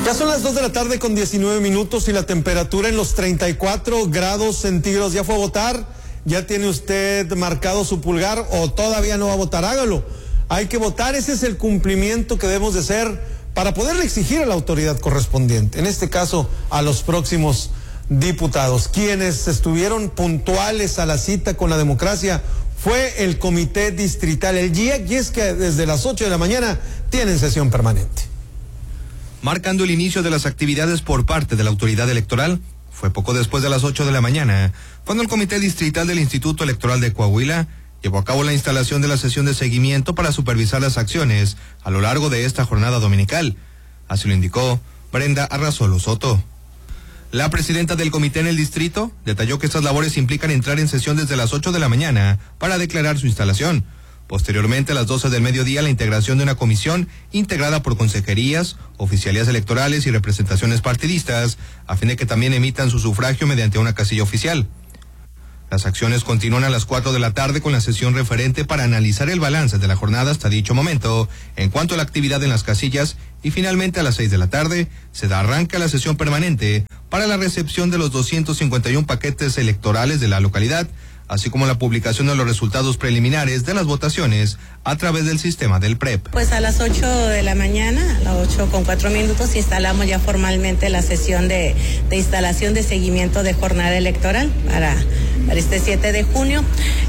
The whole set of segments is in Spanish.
Ya son las 2 de la tarde con 19 minutos y la temperatura en los 34 grados centígrados. ¿Ya fue a votar? ¿Ya tiene usted marcado su pulgar o todavía no va a votar? Hágalo. Hay que votar, ese es el cumplimiento que debemos de hacer para poderle exigir a la autoridad correspondiente, en este caso a los próximos diputados. Quienes estuvieron puntuales a la cita con la democracia fue el comité distrital, el GIEC, y es que desde las 8 de la mañana tienen sesión permanente. Marcando el inicio de las actividades por parte de la autoridad electoral, fue poco después de las 8 de la mañana, cuando el comité distrital del Instituto Electoral de Coahuila llevó a cabo la instalación de la sesión de seguimiento para supervisar las acciones a lo largo de esta jornada dominical. Así lo indicó Brenda Arrazolo Soto. La presidenta del comité en el distrito detalló que estas labores implican entrar en sesión desde las 8 de la mañana para declarar su instalación. Posteriormente, a las 12 del mediodía, la integración de una comisión integrada por consejerías, oficialías electorales y representaciones partidistas, a fin de que también emitan su sufragio mediante una casilla oficial. Las acciones continúan a las 4 de la tarde con la sesión referente para analizar el balance de la jornada hasta dicho momento, en cuanto a la actividad en las casillas, y finalmente a las 6 de la tarde se da arranque a la sesión permanente para la recepción de los 251 paquetes electorales de la localidad, así como la publicación de los resultados preliminares de las votaciones a través del sistema del PREP. Pues a las 8 de la mañana, a las 8:04, instalamos ya formalmente la sesión de instalación de seguimiento de jornada electoral para este 7 de junio.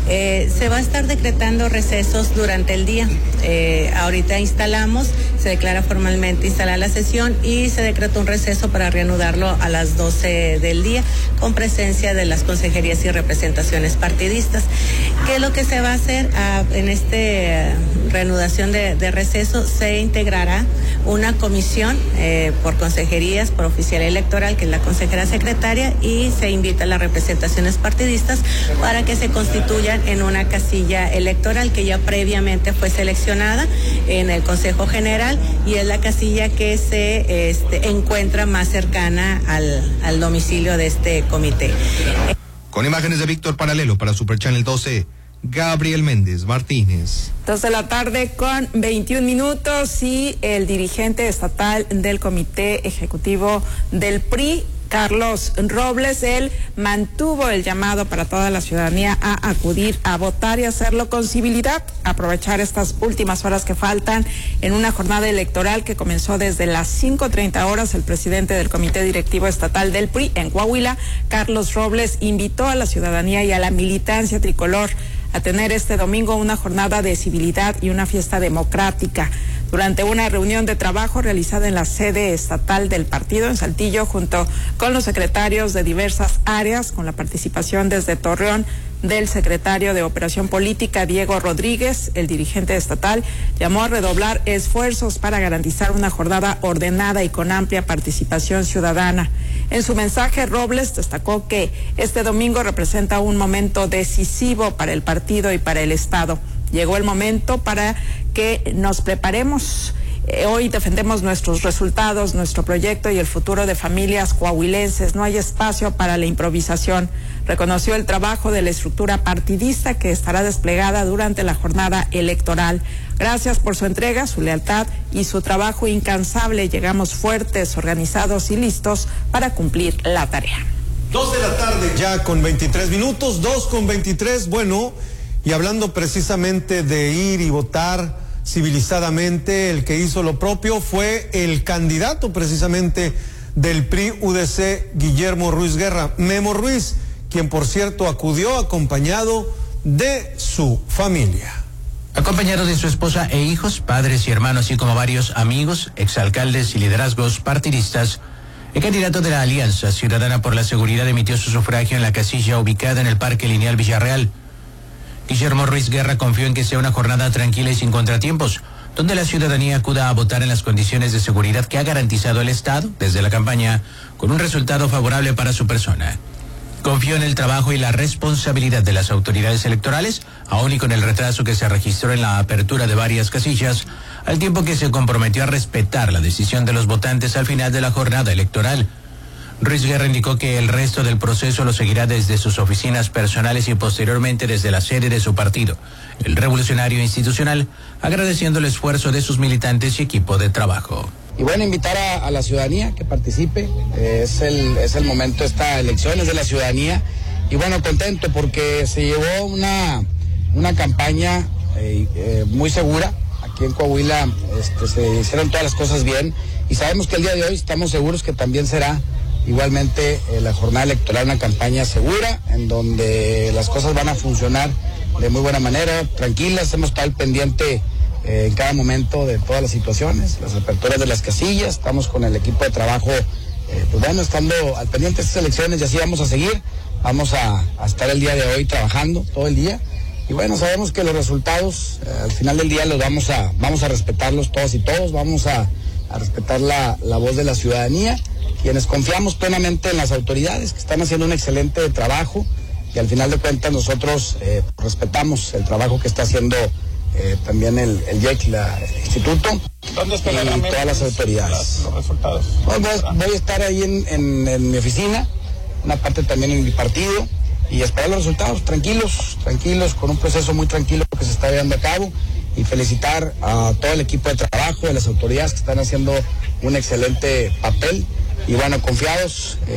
Se va a estar decretando recesos durante el día. Ahorita instalamos, se declara formalmente instalar la sesión y se decretó un receso para reanudarlo a las 12 del día con presencia de las consejerías y representaciones partidistas. ¿Qué es lo que se va a hacer? En esta reanudación de receso se integrará una comisión por consejerías, por oficial electoral, que es la consejera secretaria, y se invita a las representaciones partidistas para que se constituyan en una casilla electoral que ya previamente fue seleccionada en el Consejo General y es la casilla que se encuentra más cercana al domicilio de este comité. Con imágenes de Víctor Paralelo para Super Channel 12, Gabriel Méndez Martínez. 2 de la tarde con 21 minutos y el dirigente estatal del Comité Ejecutivo del PRI, Carlos Robles, él mantuvo el llamado para toda la ciudadanía a acudir a votar y hacerlo con civilidad, aprovechar estas últimas horas que faltan en una jornada electoral que comenzó desde las 5:30 horas. El presidente del Comité Directivo Estatal del PRI en Coahuila, Carlos Robles, invitó a la ciudadanía y a la militancia tricolor a tener este domingo una jornada de civilidad y una fiesta democrática. Durante una reunión de trabajo realizada en la sede estatal del partido en Saltillo, junto con los secretarios de diversas áreas, con la participación desde Torreón del secretario de Operación Política, Diego Rodríguez, el dirigente estatal llamó a redoblar esfuerzos para garantizar una jornada ordenada y con amplia participación ciudadana. En su mensaje, Robles destacó que este domingo representa un momento decisivo para el partido y para el Estado. Llegó el momento para que nos preparemos. Hoy defendemos nuestros resultados, nuestro proyecto y el futuro de familias coahuilenses. No hay espacio para la improvisación. Reconoció el trabajo de la estructura partidista que estará desplegada durante la jornada electoral. Gracias por su entrega, su lealtad y su trabajo incansable. Llegamos fuertes, organizados y listos para cumplir la tarea. 2 de la tarde ya con 23 minutos, 2:23, bueno, y hablando precisamente de ir y votar civilizadamente, el que hizo lo propio fue el candidato precisamente del PRI-UDC, Guillermo Ruiz Guerra, Memo Ruiz, quien por cierto acudió acompañado de su familia. Acompañado de su esposa e hijos, padres y hermanos, así como varios amigos, exalcaldes y liderazgos partidistas, el candidato de la Alianza Ciudadana por la Seguridad emitió su sufragio en la casilla ubicada en el Parque Lineal Villarreal. Guillermo Ruiz Guerra confió en que sea una jornada tranquila y sin contratiempos, donde la ciudadanía acuda a votar en las condiciones de seguridad que ha garantizado el Estado desde la campaña, con un resultado favorable para su persona. Confió en el trabajo y la responsabilidad de las autoridades electorales, aún y con el retraso que se registró en la apertura de varias casillas, al tiempo que se comprometió a respetar la decisión de los votantes al final de la jornada electoral. Ruiz Guerra indicó que el resto del proceso lo seguirá desde sus oficinas personales y posteriormente desde la sede de su partido, el Revolucionario Institucional, agradeciendo el esfuerzo de sus militantes y equipo de trabajo. Y bueno, invitar a la ciudadanía que participe, es el momento, esta elección es de la ciudadanía. Y bueno, contento porque se llevó una campaña muy segura. Aquí en Coahuila se hicieron todas las cosas bien y sabemos que el día de hoy estamos seguros que también será igualmente la jornada electoral una campaña segura en donde las cosas van a funcionar de muy buena manera, tranquilas. Hemos estado al pendiente en cada momento de todas las situaciones, las aperturas de las casillas, estamos con el equipo de trabajo estando al pendiente de estas elecciones y así vamos a seguir. Vamos a estar el día de hoy trabajando todo el día y bueno, sabemos que los resultados al final del día los vamos a respetarlos todos y todos, vamos a respetar la voz de la ciudadanía, quienes confiamos plenamente en las autoridades que están haciendo un excelente trabajo y al final de cuentas nosotros respetamos el trabajo que está haciendo también el IEC, el instituto, y todas las autoridades. Los resultados. Voy a estar ahí en mi oficina, una parte también en mi partido, y esperar los resultados, tranquilos, con un proceso muy tranquilo que se está llevando a cabo, y felicitar a todo el equipo de trabajo, de las autoridades que están haciendo un excelente papel, y bueno, confiados.